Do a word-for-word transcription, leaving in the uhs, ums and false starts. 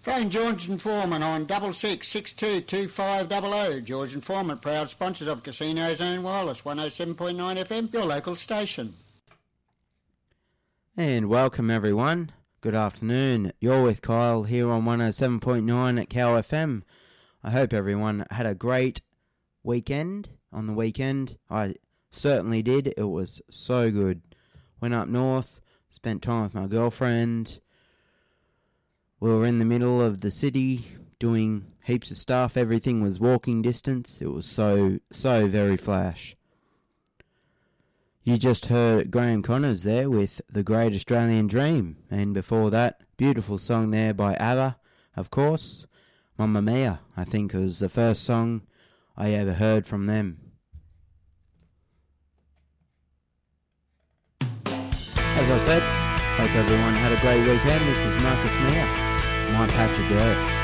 Phone George and Foreman on double six six two two five double oh. George and Foreman, proud sponsors of Casino Zone Wireless, one oh seven point nine F M, your local station. And welcome everyone. Good afternoon. You're with Kyle here on one oh seven point nine at Cow F M. I hope everyone had a great weekend on the weekend. I certainly did. It was so good. Went up north, spent time with my girlfriend. We were in the middle of the city doing heaps of stuff. Everything was walking distance. It was so, so very flash. You just heard Graham Connors there with The Great Australian Dream. And before that, beautiful song there by ABBA, of course. Mamma Mia, I think was the first song I ever heard from them. As I said, hope everyone had a great weekend. This is Marcus Meyer, My Patch of Dirt.